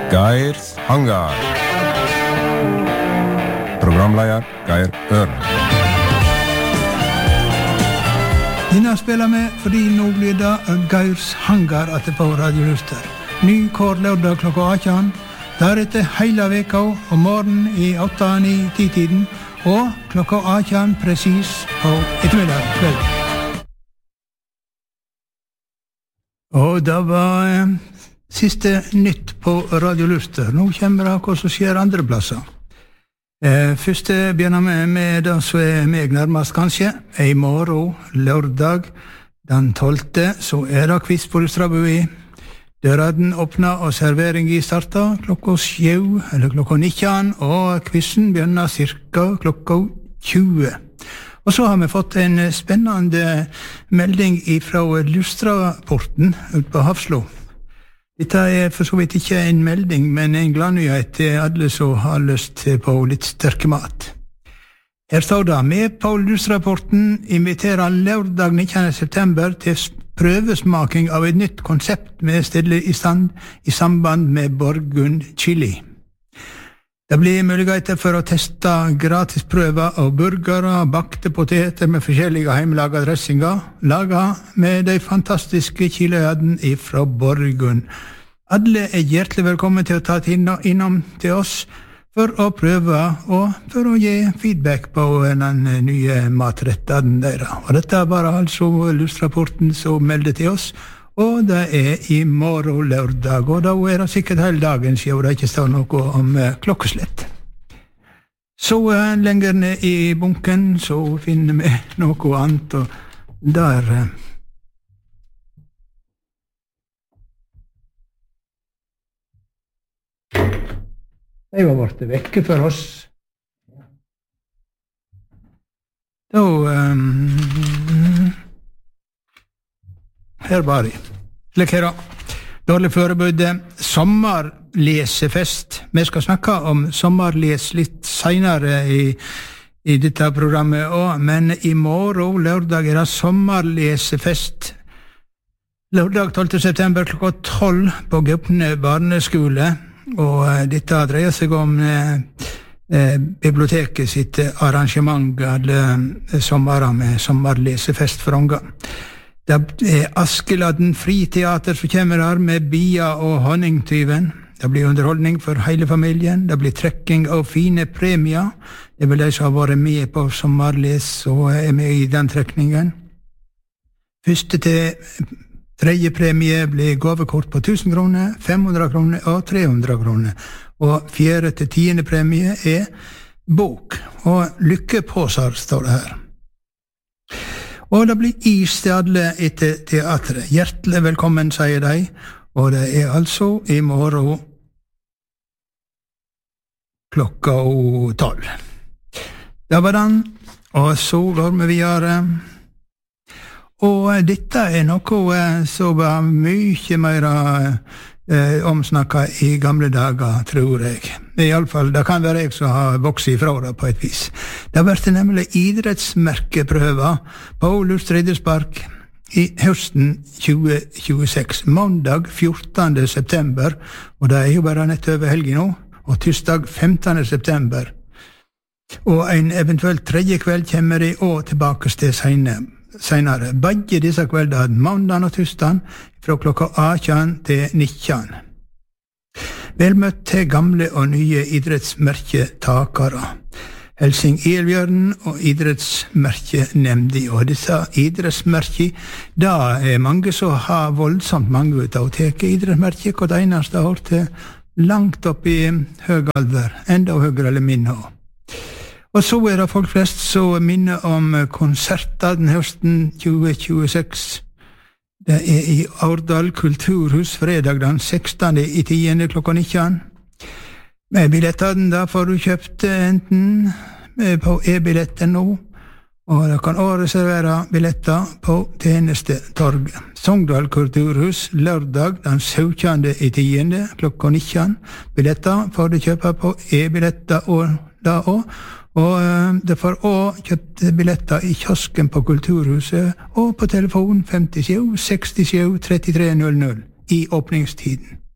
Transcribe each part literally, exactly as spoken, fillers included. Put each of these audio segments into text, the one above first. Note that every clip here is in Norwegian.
Geirs Hangar. Programleder Geir Øren. Denne spiller vi fordi nå blir det Geirs Hangar at det på Radio Luster. Ny kår lørdag klokka atten. Deretter hele veka om morgenen i åtte ni ti tiden og klokka atten presis på ettermiddag kveld. Og det var eh, siste nytt på Radio Luster. Nå kommer det hva som skjer andre plasser. Eh, først begynner vi med det som er meg nærmest kanskje. I morgen, lørdag, den tolvte, så er det quiz på Lustrabui. Døren åpner og serveringen starter klokka sju, eller klokka nitten, og quizen begynner cirka klokka tjue. Og så har vi fått en spennende melding fra Lustraporten ut på Hafslo. Dette er for så vidt ikke en melding, men en gladnyhet til alle som har lyst på litt sterke mat. Her står det, med på Lustraporten inviterer lørdag nittende september til prøvesmaking av et nytt konsept med stille i stand i samband med Borgund Chili. Det blir muligheter for å teste gratis prøver av burgere og bakte poteter med forskjellige hjemmelaga dressinger, laget med de fantastiske chiliødene fra Borgund. Alle er hjertelig velkommen til å ta innom til oss for å prøve og for å gi feedback på den nye matretten deres. Og dette er bare altså Lustrapporten som melder til oss, og det er i morgen lørdag, og da er det sikkert hele dagen siden det ikke står noe om klokkeslett. Så lenger ned i bunken så finner vi noe annet, og der de var borte vekke for oss. Da um, her var de. Slik her da. Dårlig forberedte sommerlesefest. Vi skal snakke om sommerles litt senere i, i dette programmet også, men i morgen, lørdag, er det sommerlesefest. Lørdag tolvte september klokka tolv på Gaupne barneskole, og dette dreier seg om eh, eh, biblioteket sitt arrangement alle sommerer med sommerlesefest for unger. Det er Askeladden friteater som kommer her med Bia og Honningtyven. Det blir underholdning for hele familien. Det blir trekking av fine premier. Det er vel de som har vært med på sommerles og er med i den trekningen. Første til tredje premie blir gavekort på tusen kroner, fem hundre kroner og tre hundre kroner. Og fjerde til tiende premie er bok. Og lykkepåser står det her. Og det blir is til alle etter teatret. Hjertelig velkommen, sier de, og det er altså i morgen klokka tolv. Det var den, og så går vi videre. Og dette er noe som var mye mer eh, omsnakket i gamle dager, tror jeg. I alle fall, det kan være jeg som har vokset ifra det på et vis. Det har vært nemlig idrettsmerkeprøver på Lustre idrettspark i høsten tjue tjueseks, mandag fjortende september, og det er jo bare nett over helgen nå, og tirsdag femtende september. Og en eventuelt tredje kveld kommer de også tilbake til senere. senere. Begge disse kveldene, mandag og tirsdag, fra klokka atten til nitten. Velmøtt til gamle og nye idrettsmerketakere. Helsing Elbjørn og idrettsmerkenemndi. Og disse idrettsmerker, da er mange som har voldsomt mange ut av å teke idrettsmerker, og det eneste har til langt opp i høy alder, enda høyere eller minne. Og så er det folk flest som minner om konserter den høsten tjue tjueseks. Det er i Aurdal kulturhus fredag den sekstende i tiende klokka nitten. Med billettene da får du kjøpt enten på e-billetten nå, og du kan også reservere billetter på tjenestetorg. Sogndal kulturhus lørdag den syvende i tiende klokka nitten. Billetter får du kjøpe på e-billetter og da også. Og det får også kjøpt billetter i kiosken på Kulturhuset og på telefon femtisju sekstisju trettitre null null i åpningstiden.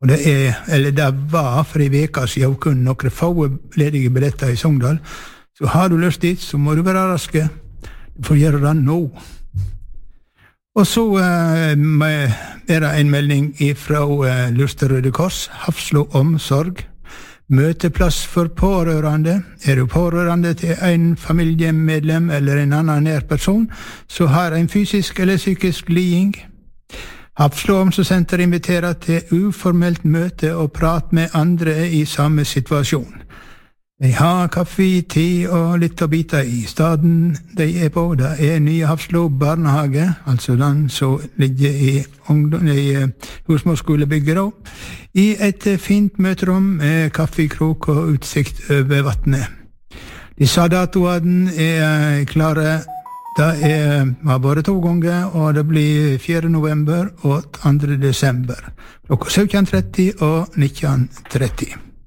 Og det er, eller det var for en veka siden kun noen få ledige billetter i Sogndal. Så har du lyst dit, så må du være raske. Du får gjøre det nå. Og så uh, er det en melding fra uh, Luster Røde Kors, Hafslo omsorg. Møteplass for pårørende. Er du pårørende til en familiemedlem eller en annen nær person, så har en fysisk eller psykisk liding. Hafslo omsorgssenter inviterer til uformelt møte og prat med andre i samme situasjon. De har kaffe, te og litt å bite i. Staden de er på, det er nye Hafslo barnehage, altså den som ligger i, i husmorsskolebygget da, i et fint møterom med kaffekrok og utsikt over vattnet. Disse datoene er klare. Det er, har vært to ganger, og det blir fjerde november og andre desember. Klokka sytten tretti og nitten tretti.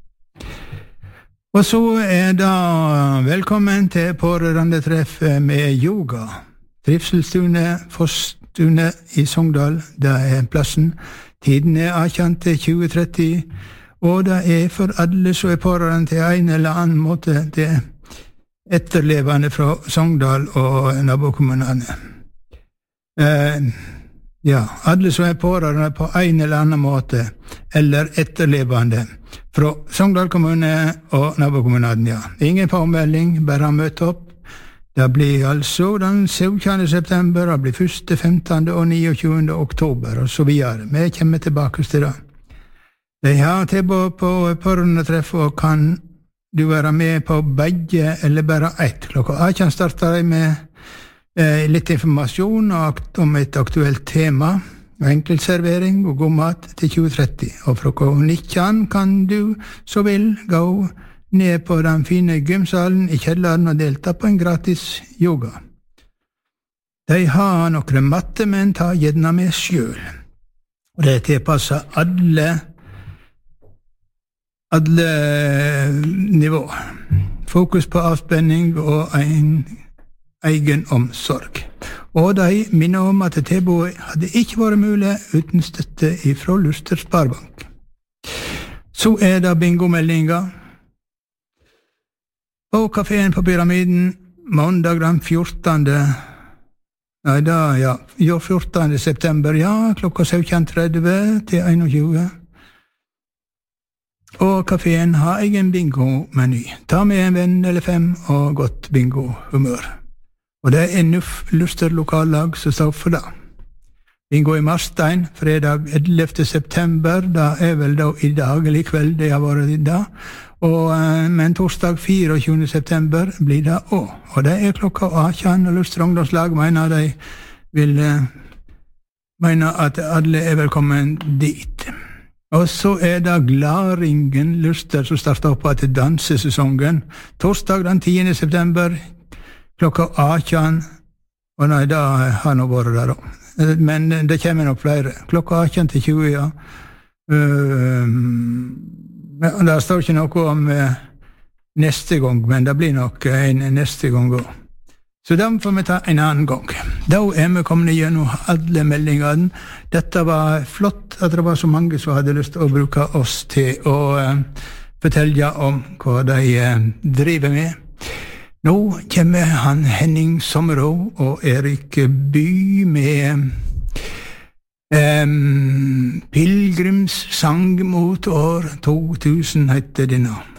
Og så er det velkommen til pårørendetreff med yoga. Trivselstune, Fossstune i Sogndal, det er plassen. Tiden er atten til tjue tretti, og det er for alle som er pårørende til en eller annen måte til etterlevende fra Sogndal og nabokommunene. Eh, ja, alle som er pårørende på en eller annen måte, eller etterlevende fra Sogndal kommune og nabokommunene, ja. Ingen påmelding, bare møte opp. Det blir altså den syvende september, det blir første, femtende og niogtjuende oktober, og så videre. Vi kommer tilbake til det. De har tilbud på pårørendetreff og kan du være med på begge eller bare ett. Klokka atten starter de med eh, litt informasjon om et aktuelt tema, enkeltservering og god mat til tjue tretti. Og fra klokka nitten kan du så vil gå ned på den fine gymsalen i kjelleren og delta på en gratis yoga. De har noen matte, men ta gjerne med selv. Og det tilpasser alle alle nivå. Fokus på avspenning og en egen omsorg. Og de minner om at tilbudet hadde ikke vært mulig uten støtte fra Luster Sparebank. Så er det bingomeldinga. På kaféen på Pyramiden, mandag den fjortende Nei, da, ja, jo, fjortende september, ja, klokka sytten tretti til einogtjue. Og kaféen har egen bingo-meny. Ta med en venn eller fem og godt bingo-humør. Og det er Nuff Luster lokallag som står for det. Bingo i Marstein, fredag ellevte september, da er vel da i dag eller i kveld det har vært i dag. Og, men torsdag fireogtjuende september blir det også. Og det er klokka atten, og Luster ungdomslag mener de vil mener at alle er velkommen dit. Og så er det Glaringen Luster som starter opp til dansesesongen. Torsdag den tiende september, klokka atten. Og nei, da har nå vært der da. Men det kommer nok flere. Klokka atten til tjue, ja. Uh, det står ikke noe om uh, neste gang, men det blir nok en neste gang også. Så den får vi ta en annen gang. Da er vi kommet gjennom alle meldingene. Dette var flott at det var så mange som hadde lyst til å bruke oss til å uh, fortelle om hva de uh, driver med. Nå kommer han Henning Sommerå og Erik By med um, Pilgrims sang mot år to tusen heter det nå.